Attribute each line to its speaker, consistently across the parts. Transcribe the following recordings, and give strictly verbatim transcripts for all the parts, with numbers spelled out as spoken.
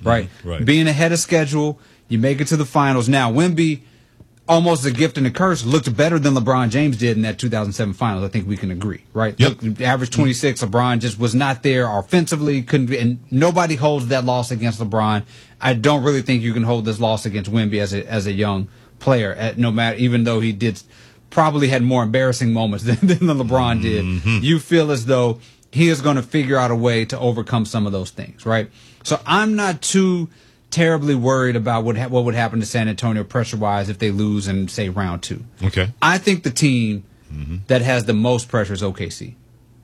Speaker 1: right?
Speaker 2: Mm-hmm. Right.
Speaker 1: Being ahead of schedule, you make it to the finals. Now, Wemby, almost a gift and a curse, looked better than LeBron James did in that two thousand seven finals. I think we can agree, right?
Speaker 2: Yep.
Speaker 1: Look, average twenty-six, LeBron just was not there offensively. Couldn't be, and nobody holds that loss against LeBron. I don't really think you can hold this loss against Wemby as a as a young player. At no matter, even though he did probably had more embarrassing moments than, than LeBron did,
Speaker 2: mm-hmm.
Speaker 1: you feel as though he is going to figure out a way to overcome some of those things, right? So I'm not too terribly worried about what ha- what would happen to San Antonio pressure-wise if they lose in, say, round two.
Speaker 2: Okay.
Speaker 1: I think the team
Speaker 2: mm-hmm.
Speaker 1: that has the most pressure is O K C.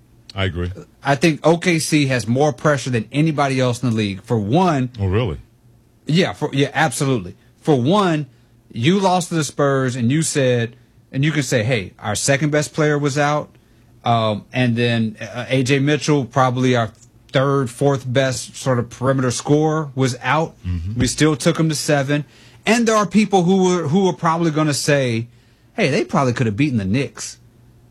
Speaker 2: I agree.
Speaker 1: I think O K C has more pressure than anybody else in the league. For one,
Speaker 2: Oh, really?
Speaker 1: yeah, for yeah, absolutely. For one, you lost to the Spurs, and you said, and you can say, hey, our second best player was out, um, and then uh, A J Mitchell, probably our third, fourth best sort of perimeter scorer, was out.
Speaker 2: Mm-hmm.
Speaker 1: We still took him to seven, and there are people who were who are probably going to say, hey, they probably could have beaten the Knicks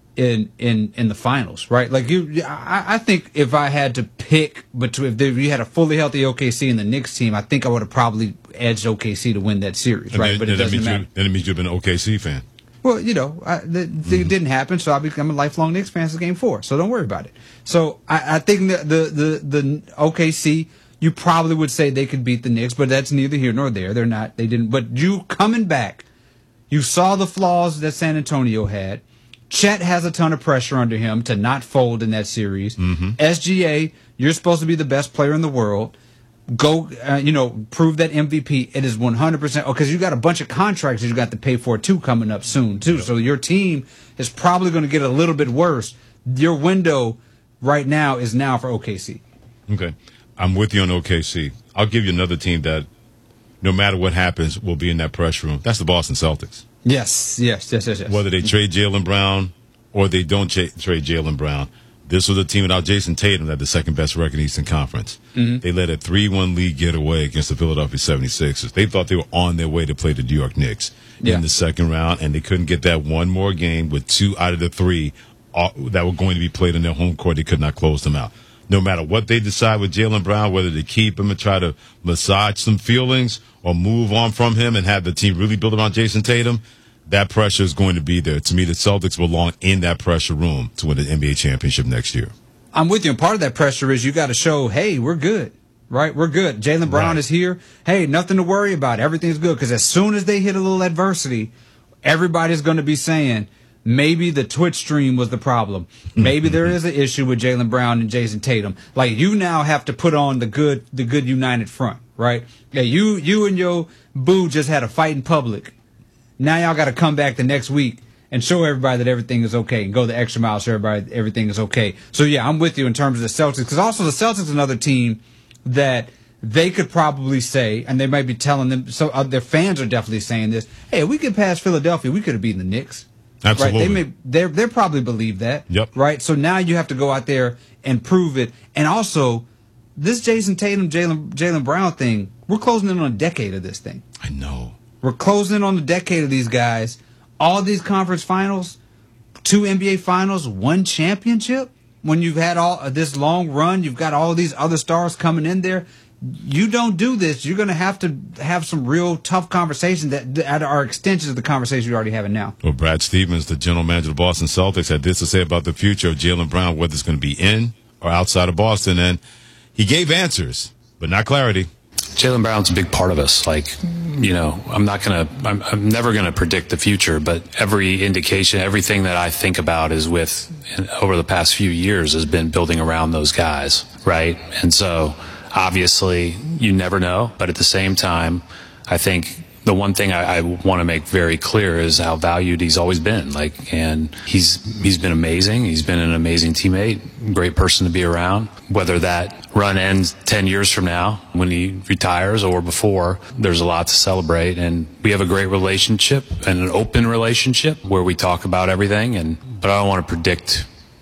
Speaker 1: in in in the finals, right? Like you, I, I think if I had to pick between, if you had a fully healthy O K C and the Knicks team, I think I would have probably edged O K C to win that series,
Speaker 2: And
Speaker 1: right?
Speaker 2: then,
Speaker 1: but it
Speaker 2: then
Speaker 1: doesn't
Speaker 2: means
Speaker 1: matter.
Speaker 2: You, then it means you've been an O K C fan.
Speaker 1: Well, you know, I, the,
Speaker 2: Mm-hmm.
Speaker 1: it didn't happen, so I become a lifelong Knicks fan since Game Four. So don't worry about it. So I, I think the, the the the O K C, you probably would say they could beat the Knicks, but that's neither here nor there. They're not. They didn't. But you coming back, you saw the flaws that San Antonio had. Chet has a ton of pressure under him to not fold in that series.
Speaker 2: Mm-hmm.
Speaker 1: S G A, you're supposed to be the best player in the world. Go, uh, you know, prove that M V P. It is one hundred percent. Oh, because you got a bunch of contracts that you got to pay for too coming up soon too.
Speaker 2: Yep.
Speaker 1: So your team is probably going to get a little bit worse. Your window right now is now for O K C.
Speaker 2: Okay. I'm with you on O K C. I'll give you another team that, no matter what happens, will be in that pressure room. That's the Boston Celtics.
Speaker 1: Yes, yes, yes, yes, yes.
Speaker 2: Whether they trade Jaylen Brown or they don't cha- trade Jaylen Brown, this was a team without Jason Tatum that had the second best record in the Eastern Conference.
Speaker 1: Mm-hmm.
Speaker 2: They let a three one lead get away against the Philadelphia seventy-sixers. They thought they were on their way to play the New York Knicks
Speaker 1: Yeah.
Speaker 2: in the second round, and they couldn't get that one more game with two out of the three uh, that were going to be played in their home court. They could not close them out. No matter what they decide with Jaylen Brown, whether they keep him and try to massage some feelings or move on from him and have the team really build around Jason Tatum, that pressure is going to be there. To me, the Celtics belong in that pressure room to win the N B A championship next year.
Speaker 1: I'm with you. And part of that pressure is you got to show, hey, we're good, right? We're good. Jaylen Brown
Speaker 2: Right.
Speaker 1: is here. Hey, nothing to worry about. Everything's good. Because as soon as they hit a little adversity, everybody's going to be saying, maybe the Twitch stream was the problem. Maybe there is an issue with Jaylen Brown and Jason Tatum. Like, you now have to put on the good, the good united front, right? Yeah, you, you and your boo just had a fight in public. Now y'all got to come back the next week and show everybody that everything is okay and go the extra mile so everybody that everything is okay. So, yeah, I'm with you in terms of the Celtics. Because also the Celtics is another team that they could probably say, and they might be telling them, so uh, their fans are definitely saying this, hey, if we get past Philadelphia, we could have beaten the Knicks.
Speaker 2: Absolutely.
Speaker 1: Right? They may, they're, they're probably believe that.
Speaker 2: Yep.
Speaker 1: Right? So now you have to go out there and prove it. And also, this Jason Tatum, Jaylen Jaylen Brown thing, we're closing in on a decade of this thing.
Speaker 2: I know.
Speaker 1: We're closing in on the decade of these guys. All these conference finals, two N B A finals, one championship. When you've had all uh, this long run, you've got all these other stars coming in there. You don't do this, you're going to have to have some real tough conversations that, that are extensions of the conversation we're already having now.
Speaker 2: Well, Brad Stevens, the general manager of the Boston Celtics, had this to say about the future of Jaylen Brown, whether it's going to be in or outside of Boston. And he gave answers, but not clarity.
Speaker 3: Jaylen Brown's a big part of us. Like, you know, I'm not going to, I'm, I'm never going to predict the future, but every indication, everything that I think about is with, over the past few years, has been building around those guys, right? And so, obviously, you never know, but at the same time, I think the one thing I, I want to make very clear is how valued he's always been. Like, and he's he's been amazing. He's been an amazing teammate, great person to be around. Whether that run ends ten years from now when he retires or before, there's a lot to celebrate. And we have a great relationship and an open relationship where we talk about everything. And but I don't want to predict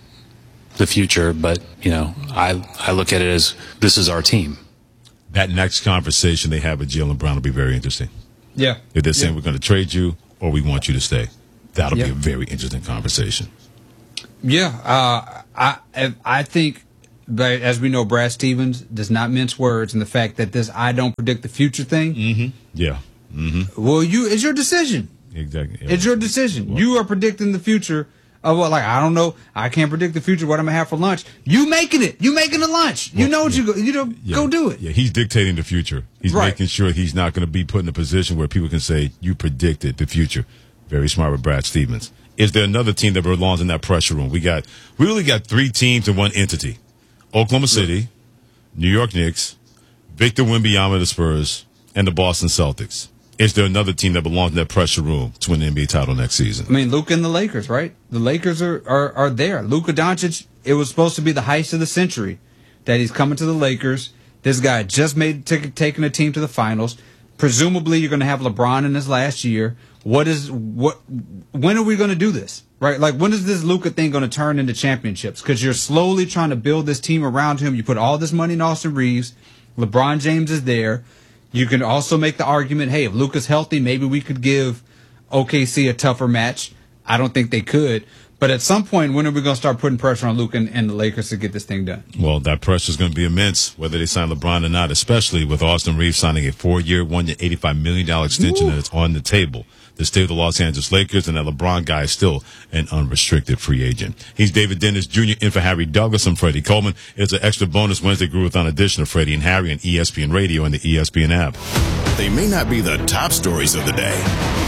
Speaker 3: the future. But you know, I I look at it as this is our team.
Speaker 2: That next conversation they have with Jaylen Brown will be very interesting.
Speaker 1: Yeah.
Speaker 2: If they're saying
Speaker 1: yeah.
Speaker 2: we're going to trade you or we want you to stay, that'll
Speaker 1: Yeah.
Speaker 2: be a very interesting conversation.
Speaker 1: Yeah, uh, I I think but as we know, Brad Stevens does not mince words, and the fact that this "I don't predict the future" thing.
Speaker 2: Mm-hmm. Yeah. Mm-hmm.
Speaker 1: Well, you it's your decision.
Speaker 2: Exactly. Yeah.
Speaker 1: It's your decision. Well, you are predicting the future of what? Like I don't know. I can't predict the future. What I'm gonna have for lunch? You making it? You making the lunch? You well, know what yeah. you go? You know,
Speaker 2: yeah.
Speaker 1: go do it.
Speaker 2: Yeah, he's dictating the future. He's right. making sure he's not going to be put in a position where people can say you predicted the future. Very smart with Brad Stevens. Is there another team that belongs in that pressure room? We got we really got three teams in one entity: Oklahoma City, New York Knicks, Victor Wembanyama of the Spurs, and the Boston Celtics. Is there another team that belongs in that pressure room to win the N B A title next season?
Speaker 1: I mean, Luka and the Lakers, right? The Lakers are are, are there. Luka Doncic. It was supposed to be the heist of the century that he's coming to the Lakers. This guy just made t- taking a team to the finals. Presumably, you're going to have LeBron in his last year. What is what? When are we going to do this? Right? Like, when is this Luka thing going to turn into championships? Because you're slowly trying to build this team around him. You put all this money in Austin Reeves. LeBron James is there. You can also make the argument, hey, if Luka's healthy, maybe we could give O K C a tougher match. I don't think they could. But at some point, when are we going to start putting pressure on Luka and, and the Lakers to get this thing done?
Speaker 2: Well, that pressure is going to be immense, whether they sign LeBron or not, especially with Austin Reeves signing a four-year, one-year, eighty-five million dollars extension that's on the table. The state of the Los Angeles Lakers, and that LeBron guy is still an unrestricted free agent. He's David Dennis Junior in for Harry Douglas. I'm Freddie Coleman. It's an extra bonus Wednesday Groove-a-thon edition of Freddie and Harry on E S P N Radio and the E S P N app.
Speaker 4: They may not be the top stories of the day.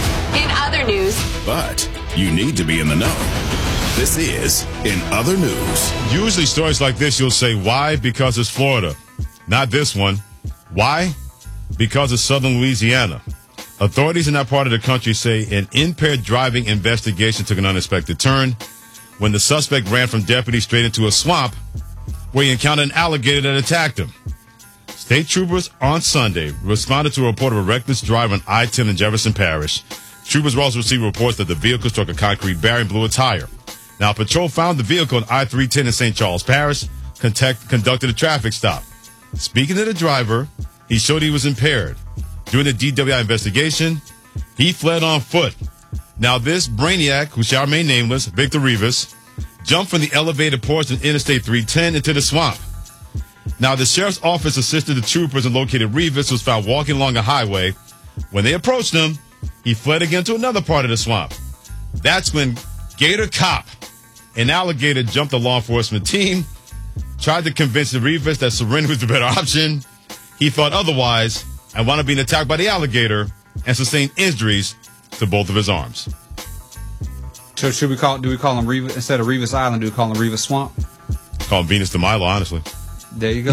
Speaker 5: In other news.
Speaker 4: But you need to be in the know. This is In Other News.
Speaker 2: Usually stories like this, you'll say, why? Because it's Florida. Not this one. Why? Because it's southern Louisiana. Authorities in that part of the country say an impaired driving investigation took an unexpected turn when the suspect ran from deputies straight into a swamp where he encountered an alligator that attacked him. State troopers on Sunday responded to a report of a reckless drive on I ten in Jefferson Parish. Troopers also received reports that the vehicle struck a concrete barrier and blew a tire. Now, patrol found the vehicle on I three ten in Saint Charles Parish, contact, conducted a traffic stop. Speaking to the driver, he showed he was impaired. During the D W I investigation, he fled on foot. Now, this brainiac, who shall remain nameless, Victor Rivas, jumped from the elevated portion of Interstate three ten into the swamp. Now, the sheriff's office assisted the troopers and located Rivas, who was found walking along a highway. When they approached him, he fled again to another part of the swamp. That's when Gator Cop, an alligator, jumped the law enforcement team, tried to convince the Rivas that surrender was the better option. He thought otherwise and wound up being attacked by the alligator and sustained injuries to both of his arms.
Speaker 1: So should we call? Do we call him Rivas instead of Rivas Island? Do we call him Rivas Swamp?
Speaker 2: Call him Venus de Milo, honestly.
Speaker 1: There you go.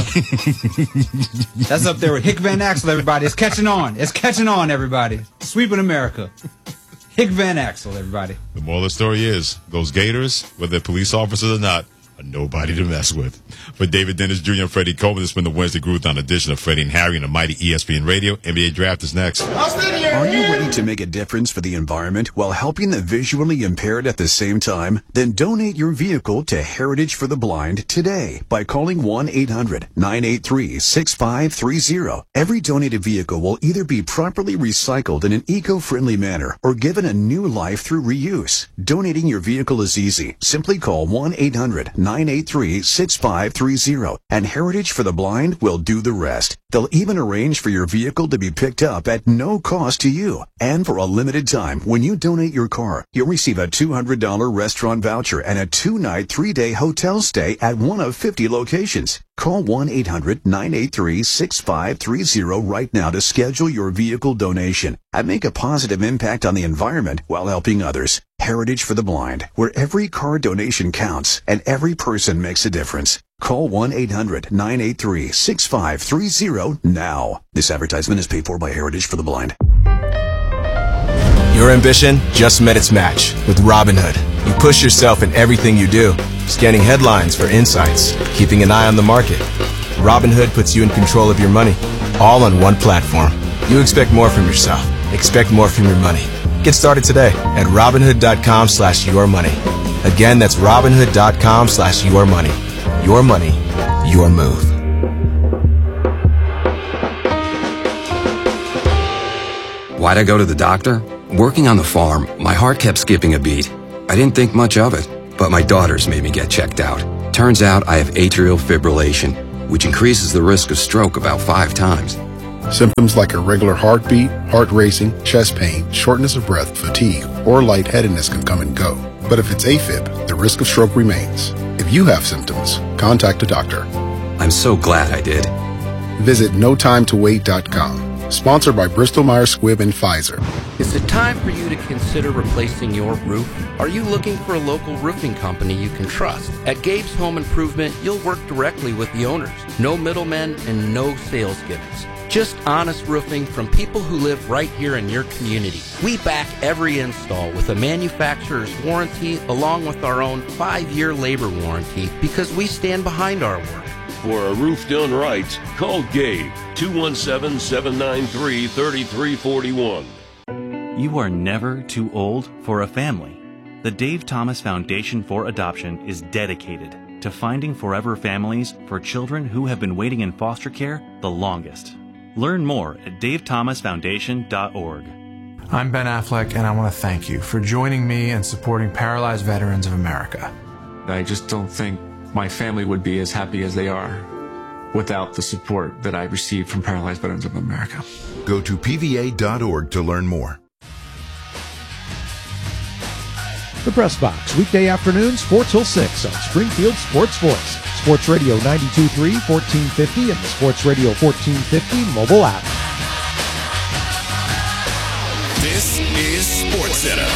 Speaker 1: That's up there with Hick Van Axel, everybody. It's catching on. It's catching on, everybody. Sweeping America. Hick Van Axel, everybody.
Speaker 2: The moral of the story is, those Gators, whether they're police officers or not, are nobody to mess with. For David Dennis Junior and Freddie Coleman, this has been the Wednesday Groove-a-thon edition of Freddie and Harry and the mighty E S P N Radio. N B A Draft is next.
Speaker 4: Are you ready to make a difference for the environment while helping the visually impaired at the same time? Then donate your vehicle to Heritage for the Blind today by calling one eight hundred nine eight three six five three zero. Every donated vehicle will either be properly recycled in an eco-friendly manner or given a new life through reuse. Donating your vehicle is easy. Simply call one eight hundred nine eight three six five three zero and Heritage for the Blind will do the rest. They'll even arrange for your vehicle to be picked up at no cost to you. And for a limited time, when you donate your car, you'll receive a two hundred dollars restaurant voucher and a two-night, three-day hotel stay at one of fifty locations. Call one eight hundred nine eight three six five three zero right now to schedule your vehicle donation and make a positive impact on the environment while helping others. Heritage for the Blind, where every car donation counts and every person makes a difference. Call one eight hundred nine eight three six five three zero now. This advertisement is paid for by Heritage for the Blind.
Speaker 6: Your ambition just met its match with Robinhood. You push yourself in everything you do, scanning headlines for insights, keeping an eye on the market. Robinhood puts you in control of your money, all on one platform. You expect more from yourself. Expect more from your money. Get started today at Robinhood.com slash your money. Again, that's Robinhood.com slash your money. Your money, your move.
Speaker 7: Why'd I go to the doctor? Working on the farm, my heart kept skipping a beat. I didn't think much of it, but my daughters made me get checked out. Turns out I have atrial fibrillation, which increases the risk of stroke about five times.
Speaker 8: Symptoms like irregular heartbeat, heart racing, chest pain, shortness of breath, fatigue, or lightheadedness can come and go. But if it's AFib, the risk of stroke remains. If you have symptoms, contact a doctor.
Speaker 7: I'm so glad I did.
Speaker 8: Visit no time to wait dot com. Sponsored by Bristol-Myers Squibb and Pfizer.
Speaker 9: Is it time for you to consider replacing your roof? Are you looking for a local roofing company you can trust? At Gabe's Home Improvement, you'll work directly with the owners. No middlemen and no sales gimmicks. Just honest roofing from people who live right here in your community. We back every install with a manufacturer's warranty along with our own five-year labor warranty because we stand behind our work.
Speaker 10: For a roof done right, call Gabe, two one seven, seven nine three, three three four one.
Speaker 11: You are never too old for a family. The Dave Thomas Foundation for Adoption is dedicated to finding forever families for children who have been waiting in foster care the longest. Learn more at dave thomas foundation dot org.
Speaker 12: I'm Ben Affleck, and I want to thank you for joining me and supporting Paralyzed Veterans of America.
Speaker 13: I just don't think my family would be as happy as they are without the support that I received from Paralyzed Veterans of America.
Speaker 14: Go to P V A dot org to learn more.
Speaker 15: The Press Box, weekday afternoons, four till six on Springfield Sports Voice. Sports Radio ninety-two point three, fourteen fifty, and the Sports Radio fourteen fifty mobile app.
Speaker 16: This is Sports Center.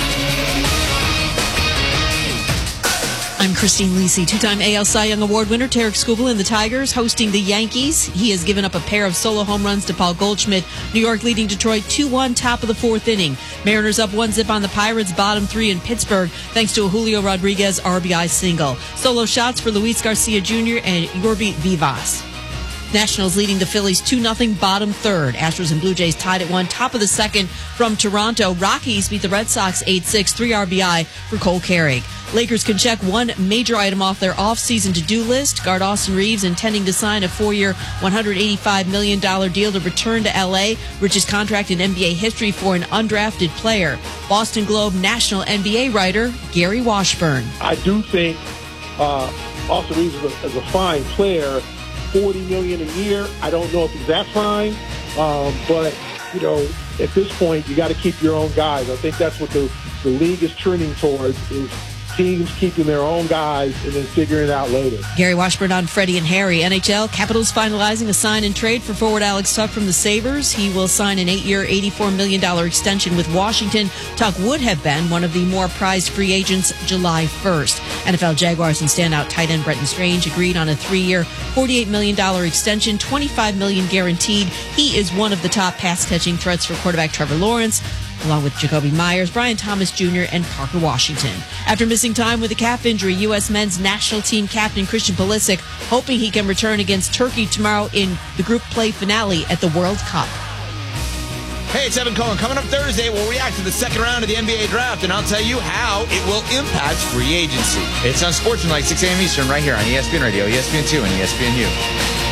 Speaker 17: I'm Christine Lisi. Two-time A L Cy Young Award winner Tarek Skubal and the Tigers hosting the Yankees. He has given up a pair of solo home runs to Paul Goldschmidt. New York leading Detroit two one, top of the fourth inning. Mariners up one zip on the Pirates, bottom three in Pittsburgh, thanks to a Julio Rodriguez R B I single. Solo shots for Luis Garcia Junior and Yorbi Vivas. Nationals leading the Phillies two nothing, bottom third. Astros and Blue Jays tied at one, top of the second from Toronto. Rockies beat the Red Sox eight six, three R B I for Cole Carrig. Lakers can check one major item off their off-season to-do list. Guard Austin Reeves intending to sign a four-year, one hundred eighty-five million dollars deal to return to L A, richest contract in N B A history for an undrafted player. Boston Globe national N B A writer Gary Washburn.
Speaker 18: I do think uh, Austin Reeves is a, is a fine player. forty million dollars a year. I don't know if he's that fine, um, but, you know, at this point, you got to keep your own guys. I think that's what the, the league is trending towards, is teams keeping their own guys and then figuring it out later.
Speaker 17: Gary Washburn on Freddie and Harry. N H L, Capitals finalizing a sign and trade for forward Alex Tuch from the Sabres. He will sign an eight-year, eighty-four million dollars extension with Washington. Tuch would have been one of the more prized free agents July first. N F L Jaguars and standout tight end Brenton Strange agreed on a three-year, forty-eight million dollars extension, twenty-five million dollars guaranteed. He is one of the top pass-catching threats for quarterback Trevor Lawrence, along with Jacoby Myers, Brian Thomas Junior, and Parker Washington. After missing time with a calf injury, U S men's national team captain Christian Pulisic hoping he can return against Turkey tomorrow in the group play finale at the World Cup.
Speaker 19: Hey, it's Evan Cohen. Coming up Thursday, we'll react to the second round of the N B A draft, and I'll tell you how it will impact free agency. It's on Sportsman like six a.m. Eastern right here on E S P N Radio, E S P N two, and E S P N U.